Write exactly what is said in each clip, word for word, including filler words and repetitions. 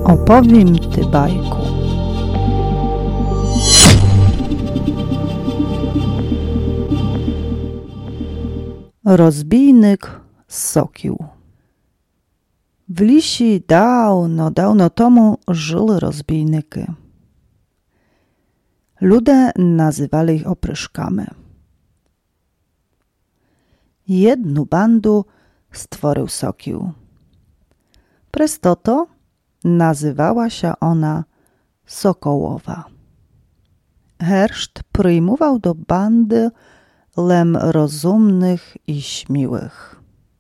Opowiem ty bajku. Rozbijnik Sokił. W lisi dawno, dawno tomu żyły rozbijniki. Ludzie nazywali ich opryszkami. Jedną bandu stworzył Sokił. Przez to to nazywała się ona Sokołowa. Herszt przyjmował do bandy lem rozumnych i śmiłych.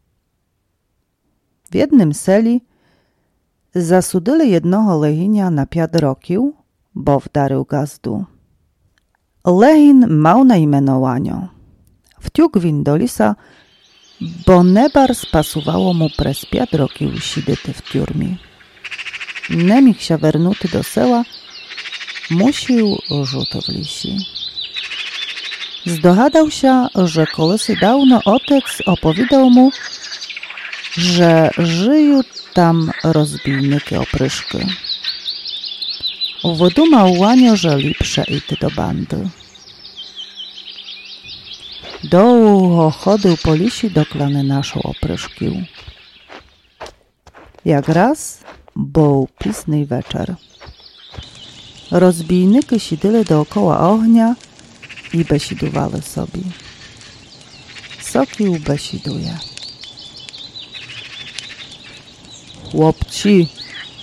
W jednym seli zasudili jednego lehinia na pięć rokił, bo wdarył gazdu. Lehin mał na imię Łanio. Wciąg win do lisa, bo nebar spasuwało mu przez pięć rokił sidyty w tiurmie. Nie mógł się wernuty do sela, musił rzuto w lisi. Zdohadał się, że kolesy dawno otec opowiadał mu, że żyją tam rozbijniki opryszki. Wydumał Łanio, że lepsze iść do bandy. Długo chodził po lisi, doklany naszą opryszkił. Jak raz był późny wieczór. Rozbijniki siedzieli dookoła ognia i besidowali sobie. Sokił besiduje. Chłopci,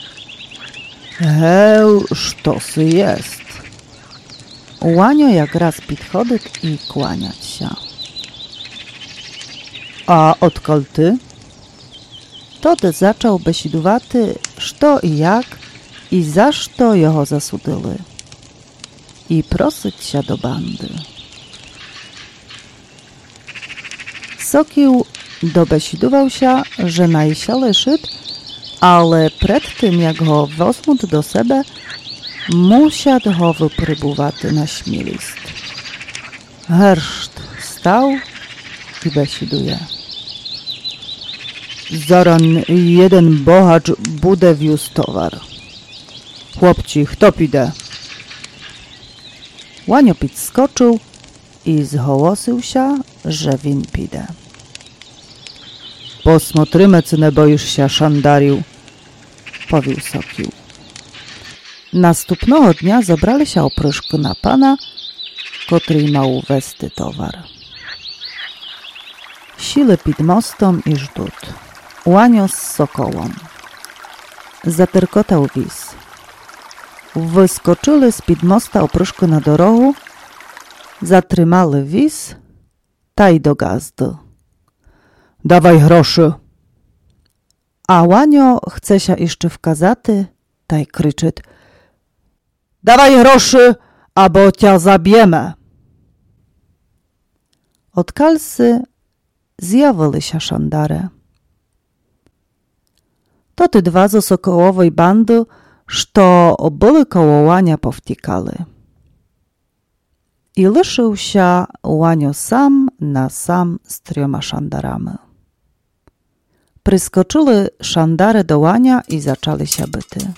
heu, sztosy jest. Łanio jak raz podchodzić i kłaniać się. A odkąd ty? Tody zaczął besidowaty, co i jak i zaż to jego zasudili. I prosić się do bandy. Sokił dobesidował się, że najsiale szyd, ale przed tym jak go wezmą do siebie, musiał go wypróbować na śmielist. Herszt stał i besiduje. Zaran jeden bohacz bude wiózł towar. Chłopci, kto pide? Łanio podskoczył i zhołosił się, że win pide. Posmotrymy, czy nie boisz się szandarił, powił Sokił. Następnego dnia zabrali się opryszki na pana, który miał westy towar. Sili pod mostem i żdut. Łanio z Sokołą. Zaterkotał wiz. Wyskoczyli z-pod mosta opryszki na drogę, zatrzymali wiz, taj do gazdy. Dawaj groszy. A Łanio chce się jeszcze wkazaty, taj kryczeć. Dawaj groszy, abo cię zabiemy. Od kalsy zjawili się szandare. To te dwa z Sokołowej bandy, što byli koło Łania, powtykali. I liszył się Łanio sam na sam z trzema szandarami. Przyskoczyli szandary do Łania i zaczęli się byty.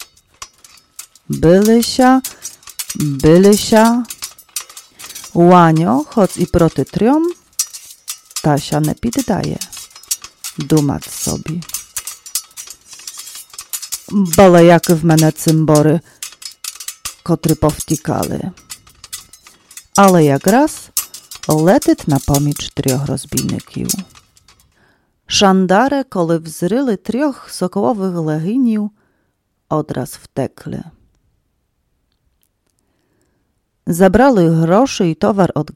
Byli się, byli się. Łanio, choć i proti triom, ta się nie poddaje. Dumać sobie. Bale jak w мене цимбори, котрі повтікали. Але якраз летить на поміч трьох розбійників. Шандари, коли взрили трьох соколових легінів, одраз втекли. Забрали гроші і товар від